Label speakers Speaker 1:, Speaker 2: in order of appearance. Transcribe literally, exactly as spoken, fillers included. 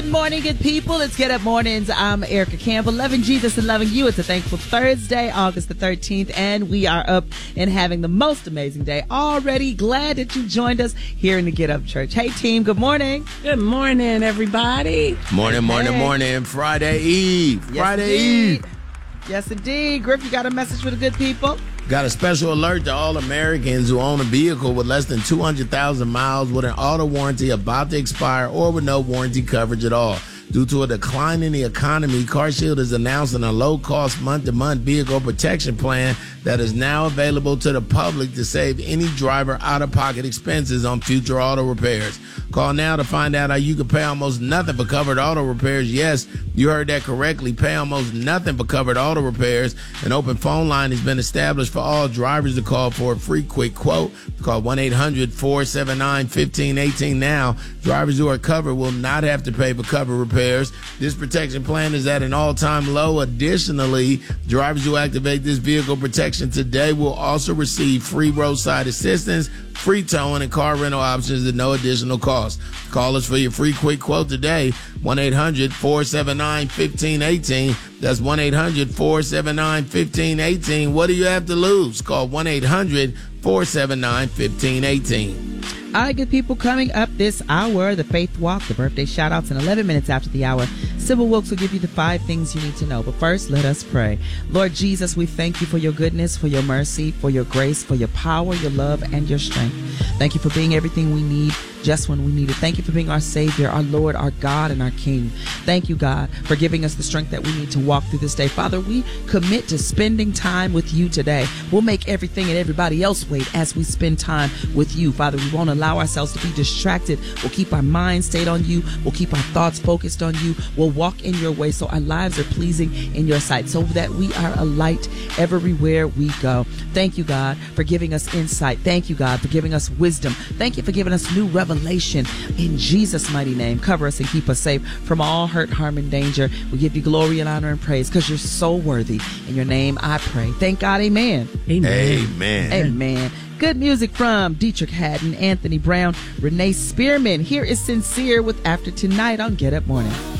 Speaker 1: Good morning, good people. It's Get Up Mornings. I'm Erica Campbell, loving Jesus and loving you. It's a thankful Thursday, August the thirteenth, and we are up and having the most amazing day already. Glad that you joined us here in the Get Up Church. Hey, team, good morning.
Speaker 2: Good morning, everybody.
Speaker 3: Morning, morning,
Speaker 1: Hey.
Speaker 3: morning. Friday Eve.
Speaker 1: Yes,
Speaker 3: Friday
Speaker 1: indeed.
Speaker 3: Eve.
Speaker 1: Yes, indeed. Griff, you got a message for the good people?
Speaker 3: Got a special alert to all Americans who own a vehicle with less than two hundred thousand miles with an auto warranty about to expire or with no warranty coverage at all. Due to a decline in the economy, CarShield is announcing a low-cost month-to-month vehicle protection plan that is now available to the public to save any driver out-of-pocket expenses on future auto repairs. Call now to find out how you can pay almost nothing for covered auto repairs. Yes, you heard that correctly. Pay almost nothing for covered auto repairs. An open phone line has been established for all drivers to call for a free quick quote. Call one eight hundred four seven nine one five one eight now. Drivers who are covered will not have to pay for covered repairs. This protection plan is at an all-time low. Additionally, drivers who activate this vehicle protection today will also receive free roadside assistance, free towing, and car rental options at no additional cost. Call us for your free quick quote today, one eight hundred four seven nine one five one eight. That's one eight hundred four seven nine one five one eight. What do you have to lose? Call one eight hundred four seven nine one five one eight.
Speaker 1: All right, good people, coming up this hour, the Faith Walk, the birthday shout-outs, and eleven minutes after the hour, Sybil Wilkes will give you the five things you need to know. But first, let us pray. Lord Jesus, we thank you for your goodness, for your mercy, for your grace, for your power, your love, and your strength. Thank you for being everything we need just when we need it. Thank you for being our Savior, our Lord, our God, and our King. Thank you, God, for giving us the strength that we need to walk through this day. Father, we commit to spending time with you today. We'll make everything and everybody else wait as we spend time with you. Father, we won't allow ourselves to be distracted. We'll keep our minds stayed on you. We'll keep our thoughts focused on you. We'll walk in your way so our lives are pleasing in your sight, so that we are a light everywhere we go. Thank you, God, for giving us insight. Thank you, God, for giving us wisdom. Thank you for giving us new revelation. In Jesus' mighty name, cover us and keep us safe from all hurt, harm, and danger. We give you glory and honor and praise because you're so worthy. In your name, I pray. Thank God. Amen.
Speaker 2: Amen.
Speaker 3: Amen.
Speaker 1: Amen. Good music from Dietrich Haddon, Anthony Brown, Renee Spearman. Here is Sincere with After Tonight on Get Up Morning.